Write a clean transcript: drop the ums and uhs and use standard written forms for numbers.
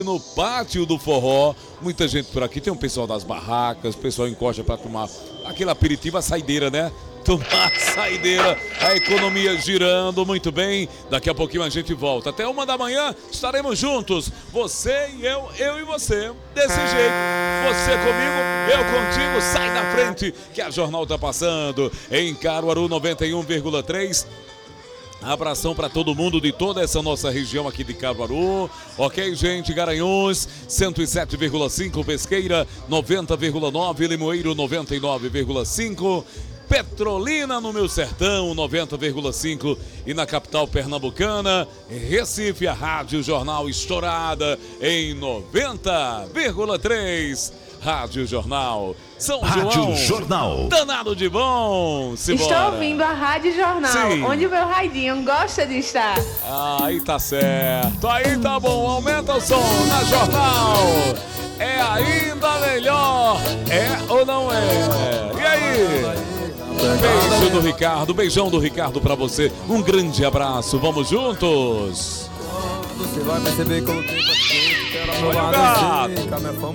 No pátio do forró, muita gente por aqui, tem um pessoal das barracas, o pessoal encosta para tomar aquele aperitivo, a saideira, né? Tomar a saideira, a economia girando, muito bem. Daqui a pouquinho a gente volta. Até 1 da manhã estaremos juntos, você e eu e você, desse jeito. Você comigo, eu contigo, sai da frente, que a Jornal tá passando. Em Caruaru 91,3. Abração para todo mundo de toda essa nossa região aqui de Caruaru. Ok, gente? Garanhuns 107,5, Pesqueira 90,9, Limoeiro 99,5, Petrolina no meu sertão 90,5 e na capital pernambucana, Recife, a Rádio Jornal estourada em 90,3. Rádio Jornal São Rádio João, Jornal, danado de bom. Simbora. Estou ouvindo a Rádio Jornal, Sim. Onde o meu raidinho gosta de estar. Aí tá certo, aí tá bom, aumenta o som na Jornal. É ainda melhor, é ou não é? E aí? Beijo do Ricardo, beijão do Ricardo pra você. Um grande abraço, vamos juntos. Você vai perceber como tem paciente, quero Olha o gato. minha fama.